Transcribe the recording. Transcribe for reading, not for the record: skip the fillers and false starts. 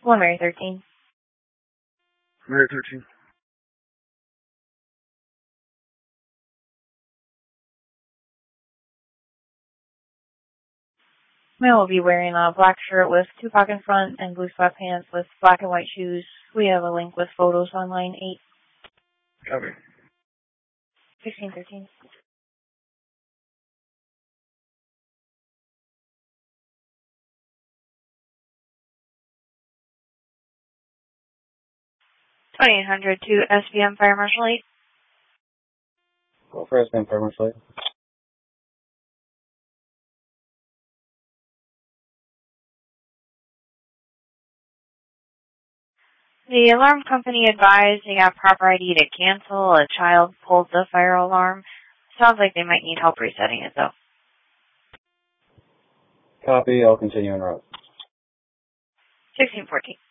One Mary 13. Mary 13. Male will be wearing a black shirt with two-pocket in front and blue sweatpants with black and white shoes. We have a link with photos on line 8. Copy. 1613. $2,800 to SBM Fire Marshal 8. Go for SBM Fire Marshal 8. The alarm company advised they got proper ID to cancel. A child pulled the fire alarm. Sounds like they might need help resetting it, though. Copy. I'll continue en route. 1614.